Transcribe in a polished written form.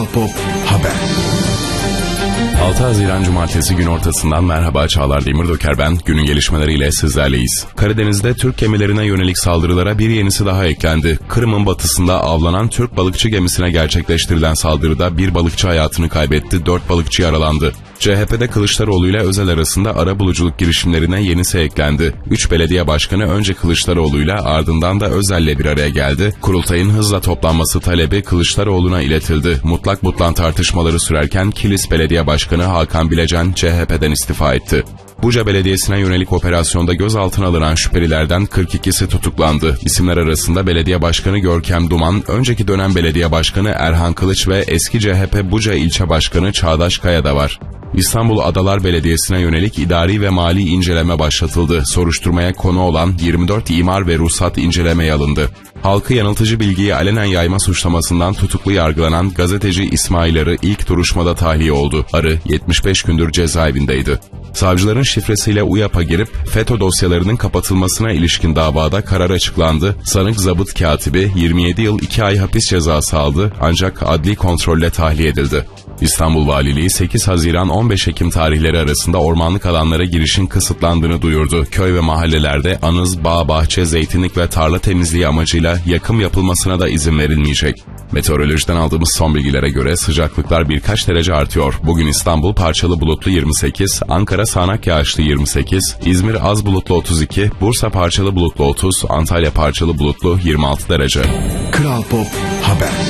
Pop Haber. 6 Haziran Cumartesi gün ortasından merhaba, Çağlar Demirdöker ben. Günün gelişmeleriyle sizlerleyiz. Karadeniz'de Türk gemilerine yönelik saldırılara bir yenisi daha eklendi. Kırım'ın batısında avlanan Türk balıkçı gemisine gerçekleştirilen saldırıda bir balıkçı hayatını kaybetti, 4 balıkçı yaralandı. CHP'de Kılıçdaroğlu ile Özel arasında arabuluculuk girişimlerine yenisi eklendi. 3 belediye başkanı önce Kılıçdaroğlu ile ardından da Özel'le bir araya geldi. Kurultayın hızla toplanması talebi Kılıçdaroğlu'na iletildi. Mutlak butlan tartışmaları sürerken Kilis Belediye Başkanı Hakan Bilecen CHP'den istifa etti. Buca Belediyesi'ne yönelik operasyonda gözaltına alınan şüphelilerden 42'si tutuklandı. İsimler arasında Belediye Başkanı Görkem Duman, önceki dönem Belediye Başkanı Erhan Kılıç ve eski CHP Buca İlçe Başkanı Çağdaş Kaya da var. İstanbul Adalar Belediyesi'ne yönelik idari ve mali inceleme başlatıldı. Soruşturmaya konu olan 24 imar ve ruhsat incelemeye alındı. Halkı yanıltıcı bilgiyi alenen yayma suçlamasından tutuklu yargılanan gazeteci İsmail Arı ilk duruşmada tahliye oldu. Arı 75 gündür cezaevindeydi. Savcıların şifresiyle UYAP'a girip FETÖ dosyalarının kapatılmasına ilişkin davada karar açıklandı. Sanık zabıt katibi 27 yıl 2 ay hapis cezası aldı ancak adli kontrolle tahliye edildi. İstanbul Valiliği 8 Haziran 15 Ekim tarihleri arasında ormanlık alanlara girişin kısıtlandığını duyurdu. Köy ve mahallelerde anız, bağ, bahçe, zeytinlik ve tarla temizliği amacıyla yakım yapılmasına da izin verilmeyecek. Meteorolojiden aldığımız son bilgilere göre sıcaklıklar birkaç derece artıyor. Bugün İstanbul parçalı bulutlu 28, Ankara sağanak yağışlı 28, İzmir az bulutlu 32, Bursa parçalı bulutlu 30, Antalya parçalı bulutlu 26 derece. Kral Pop Haber.